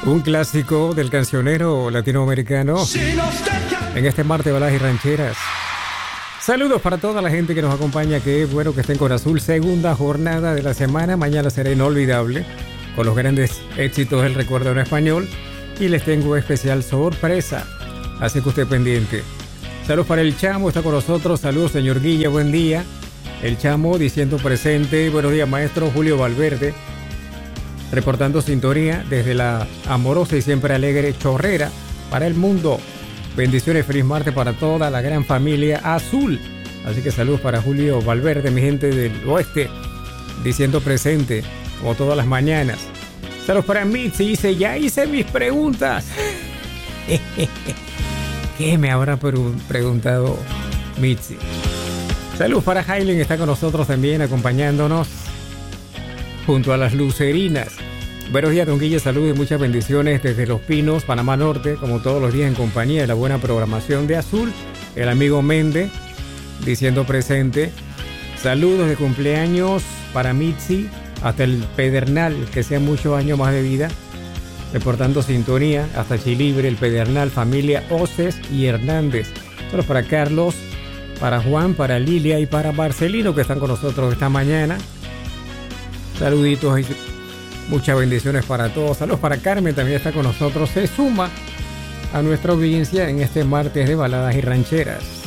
Un clásico del cancionero latinoamericano en este martes de baladas y rancheras. Saludos para toda la gente que nos acompaña. Qué bueno que estén con Azul. Segunda jornada de la semana. Mañana será inolvidable con los grandes éxitos del recuerdo en español. Y les tengo especial sorpresa. Así que usted pendiente. Saludos para el Chamo. Está con nosotros. Saludos, señor Guilla. Buen día. El Chamo diciendo presente. Buenos días, maestro Julio Valverde. Reportando sintonía desde la amorosa y siempre alegre Chorrera para el mundo. Bendiciones, feliz martes para toda la gran familia azul. Así que saludos para Julio Valverde, mi gente del oeste, diciendo presente, como todas las mañanas. Saludos para Mitzi, dice, ya hice mis preguntas. ¿Qué me habrá preguntado Mitzi? Saludos para Hailen, está con nosotros también, acompañándonos junto a las lucerinas. Buenos días, don Guille, saludos y muchas bendiciones desde Los Pinos, Panamá Norte, como todos los días en compañía de la buena programación de Azul. El amigo Méndez diciendo presente. Saludos de cumpleaños para Mitzi hasta el Pedernal, que sean muchos años más de vida. Reportando sintonía hasta Chilibre, el Pedernal, familia Oces y Hernández. Saludos para Carlos, para Juan, para Lilia y para Marcelino, que están con nosotros esta mañana. Saluditos y muchas bendiciones para todos. Saludos para Carmen, también está con nosotros. Se suma a nuestra audiencia en este martes de baladas y rancheras.